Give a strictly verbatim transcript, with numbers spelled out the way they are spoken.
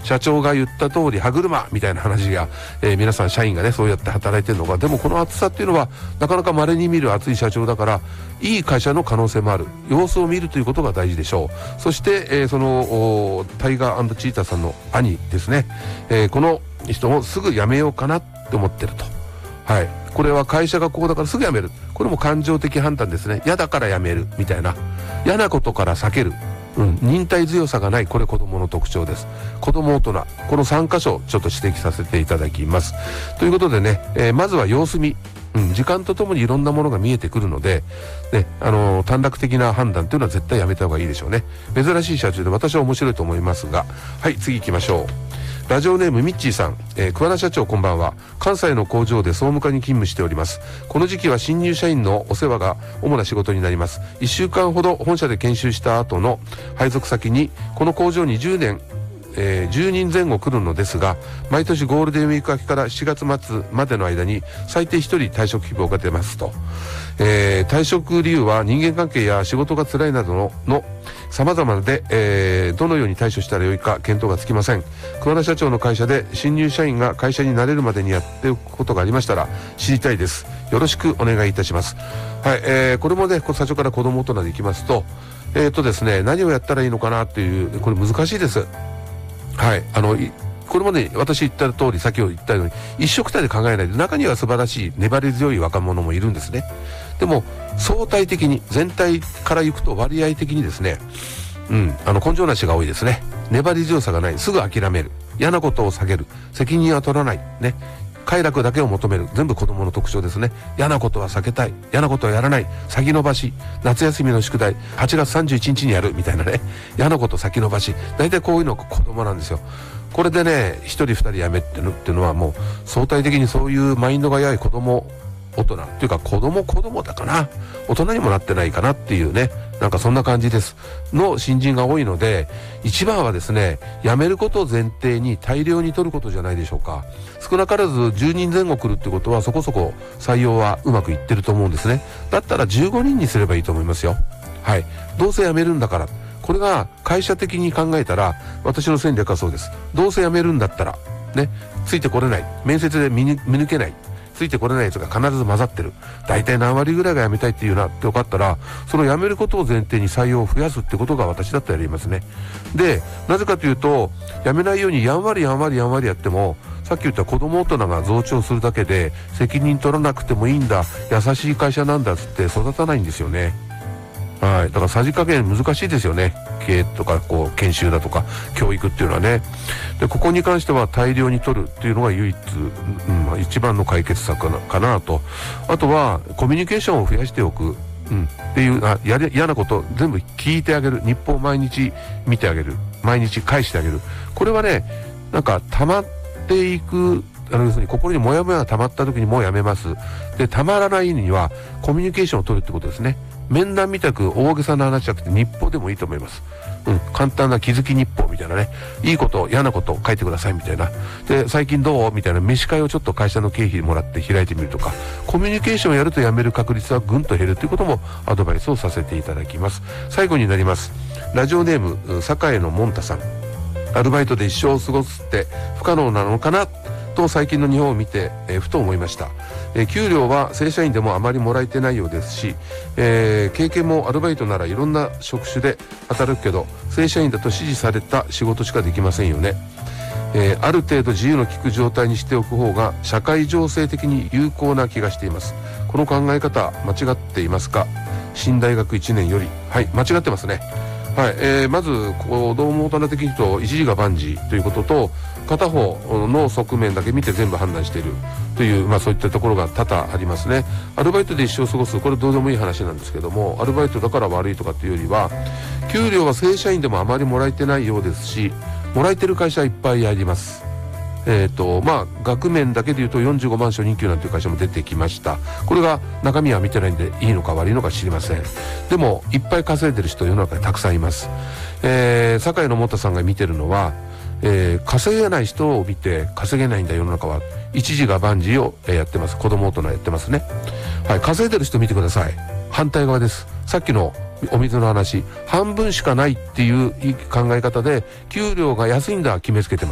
社長が言った通り歯車みたいな話が、えー、皆さん社員がねそうやって働いてるのが、でもこの厚さっていうのはなかなか稀に見る厚い社長だから、いい会社の可能性もある、様子を見るということが大事でしょう。そして、えー、そのタイガー&チーターさんの兄ですね、えー、この人もすぐ辞めようかなって思ってると。はい、これは会社がこうだからすぐ辞める、これも感情的判断ですね。嫌だから辞めるみたいな、嫌なことから避ける、うん、忍耐強さがない、これ子供の特徴です。子供大人、このさん箇所ちょっと指摘させていただきます。ということでね、えー、まずは様子見、うん、時間とともにいろんなものが見えてくるので、ね、あのー、短絡的な判断というのは絶対やめた方がいいでしょうね。珍しい社長で私は面白いと思いますが、はい、次行きましょう。ラジオネームミッチーさん、えー、桑名社長こんばんは。関西の工場で総務課に勤務しております。この時期は新入社員のお世話が主な仕事になります。いっしゅうかんほど本社で研修した後の配属先にこの工場にじゅうねん、えー、じゅうにんぜん後来るのですが、毎年ゴールデンウィーク明けからしちがつ末までの間に最低ひとり退職希望が出ますと。えー、退職理由は人間関係や仕事が辛いなどのの様々で、えー、どのように対処したらよいか見当がつきません。桑名社長の会社で新入社員が会社に慣れるまでにやっておくことがありましたら知りたいです。よろしくお願いいたします。はい、えー、これもね最初から子供大人でいきますと、えーとですね、何をやったらいいのかなっていう、これ難しいです。はい、あのこれまで私言った通り、先ほど言ったように一緒くたで考えないで、中には素晴らしい粘り強い若者もいるんですね。でも相対的に全体からいくと割合的にですね、うん、あの根性なしが多いですね。粘り強さがない、すぐ諦める、嫌なことを下げる、責任は取らないね、快楽だけを求める、全部子供の特徴ですね。嫌なことは避けたい、嫌なことはやらない、先延ばし、夏休みの宿題はちがつさんじゅういちにちにやるみたいなね、嫌なこと先延ばし、大体こういうのが子供なんですよ。これでね一人二人やめってるっていうのは、もう相対的にそういうマインドが弱い子供大人っていうか、子供子供だかな、大人にもなってないかなっていうね、なんかそんな感じですの新人が多いので、一番はですね、辞めることを前提に大量に取ることじゃないでしょうか。少なからずじゅうにんぜん後来るってことは、そこそこ採用はうまくいってると思うんですね。だったらじゅうごにんにすればいいと思いますよ。はい、どうせ辞めるんだから。これが会社的に考えたら、私の戦略はそうです。どうせ辞めるんだったらね、ついてこれない、面接で見抜けない、ついてこれないやつが必ず混ざってる、大体何割ぐらいが辞めたいっていうなって分かったら、その辞めることを前提に採用を増やすってことが私だったらやりますね。で、なぜかというと、辞めないようにやんわりやんわりやんわりやっても、さっき言った子供大人が増長するだけで、責任取らなくてもいいんだ、優しい会社なんだっつって育たないんですよね。はい、だからさじ加減難しいですよね。経営とかこう研修だとか教育っていうのはね。で、ここに関しては大量に取るっていうのが唯一、うん、一番の解決策かな、かなと。あとはコミュニケーションを増やしておく、うん、っていう、あ、やり嫌なこと全部聞いてあげる、日報を毎日見てあげる、毎日返してあげる。これはね、なんか溜まっていく、あの要するに心にモヤモヤが溜まった時にもうやめます。で、溜まらないにはコミュニケーションを取るってことですね。面談みたく大げさな話じゃなくて日報でもいいと思います。うん、簡単な気づき日報みたいなね、いいこと嫌なこと書いてくださいみたいな。で、最近どうみたいな飯会をちょっと会社の経費もらって開いてみるとか、コミュニケーションをやると辞める確率はぐんと減るということもアドバイスをさせていただきます。最後になります。ラジオネーム栄のもんたさん、アルバイトで一生を過ごすって不可能なのかなと最近の日本を見て、えー、ふと思いました。えー、給料は正社員でもあまりもらえてないようですし、えー、経験もアルバイトならいろんな職種で働くけど、正社員だと指示された仕事しかできませんよね。えー、ある程度自由の利く状態にしておく方が社会情勢的に有効な気がしています。この考え方間違っていますか？新大学いちねんより。はい、間違ってますね。はい、えー、まず子供大人的に言うと一時が万事ということと、片方の側面だけ見て全部判断しているという、まあそういったところが多々ありますね。アルバイトで一生過ごす、これどうでもいい話なんですけども、アルバイトだから悪いとかっていうよりは、給料は正社員でもあまりもらえてないようですし、もらえてる会社はいっぱいあります。えっと、まあ、額面だけで言うとよんじゅうごまん初任給なんていう会社も出てきました。これが中身は見てないんでいいのか悪いのか知りません。でも、いっぱい稼いでる人世の中にたくさんいます。えー、堺のもたさんが見てるのは、えー、稼げない人を見て稼げないんだ世の中は。一時が万事を、えー、やってます。子供大人やってますね。はい、稼いでる人見てください。反対側です。さっきのお水の話、半分しかないっていう考え方で、給料が安いんだ決めつけてます。